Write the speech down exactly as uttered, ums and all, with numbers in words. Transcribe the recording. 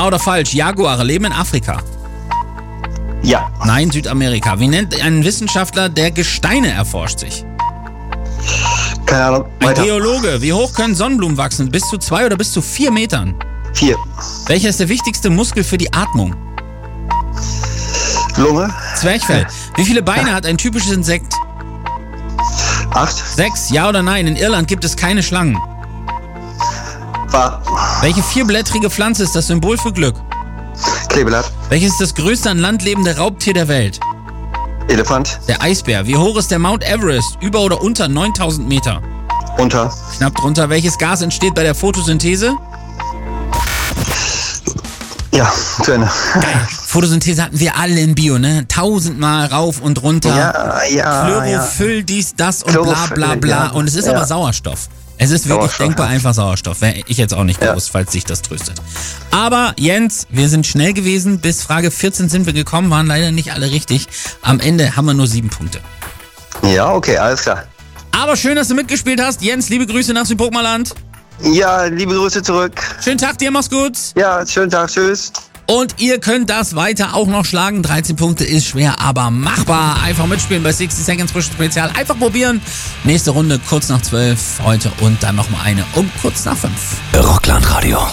Wahr oder falsch? Jaguare leben in Afrika. Ja. Nein, Südamerika. Wie nennt ein Wissenschaftler, der Gesteine erforscht sich? Keine Ahnung. Ein Weiter. Geologe. Wie hoch können Sonnenblumen wachsen? Bis zu zwei oder bis zu vier Metern? Vier. Welcher ist der wichtigste Muskel für die Atmung? Lunge. Zwerchfell. Wie viele Beine hat ein typisches Insekt? Acht. Sechs. Ja oder nein? In Irland gibt es keine Schlangen. Wahr. Welche vierblättrige Pflanze ist das Symbol für Glück? Kleeblatt. Welches ist das größte an Land lebende Raubtier der Welt? Elefant. Der Eisbär. Wie hoch ist der Mount Everest? Über oder unter neuntausend Meter? Unter. Knapp drunter. Welches Gas entsteht bei der Photosynthese? Ja, zu Ende. Photosynthese hatten wir alle in Bio, ne? Tausendmal rauf und runter. Ja, ja, Chlorophyll, ja. dies, das und bla Chlorophyll, bla bla. ja. Und es ist Ja. aber Sauerstoff. Es ist wirklich Sauerstoff, denkbar ja. einfach Sauerstoff. Wäre ich jetzt auch nicht gewusst, Ja. falls sich das tröstet. Aber Jens, wir sind schnell gewesen. Bis Frage vierzehn sind wir gekommen, waren leider nicht alle richtig. Am Ende haben wir nur sieben Punkte. Ja, okay, alles klar. Aber schön, dass du mitgespielt hast. Jens, liebe Grüße nach Südburgmaland. Ja, liebe Grüße zurück. Schönen Tag dir, mach's gut. Ja, schönen Tag, tschüss. Und ihr könnt das weiter auch noch schlagen. dreizehn Punkte ist schwer, aber machbar. Einfach mitspielen bei sechzig Seconds Frischen Spezial. Einfach probieren. Nächste Runde kurz nach zwölf heute und dann nochmal eine um kurz nach fünf. Rockland Radio.